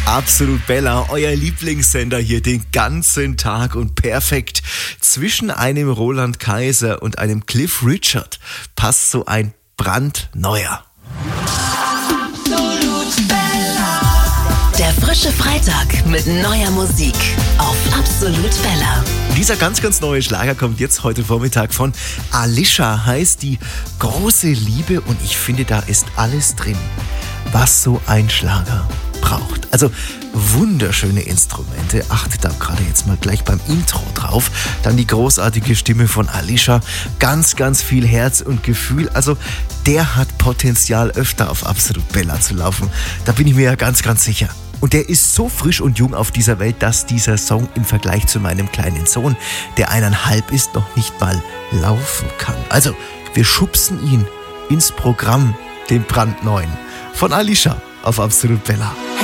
Absolut Bella, euer Lieblingssender hier den ganzen Tag und perfekt. Zwischen einem Roland Kaiser und einem Cliff Richard passt so ein brandneuer. Der frische Freitag mit neuer Musik auf Absolut Bella. Dieser ganz neue Schlager kommt jetzt heute Vormittag von Alicia, heißt die große Liebe, und ich finde, da ist alles drin, was so ein Schlager braucht. Also wunderschöne Instrumente, achtet da gerade jetzt mal gleich beim Intro drauf. Dann die großartige Stimme von Alicia, ganz viel Herz und Gefühl. Also der hat Potenzial, öfter auf Absolut Bella zu laufen. Da bin ich mir ja ganz sicher. Und der ist so frisch und jung auf dieser Welt, dass dieser Song im Vergleich zu meinem kleinen Sohn, der 1,5 ist, noch nicht mal laufen kann. Also wir schubsen ihn ins Programm, den brandneuen von Alicia auf Absolut Bella.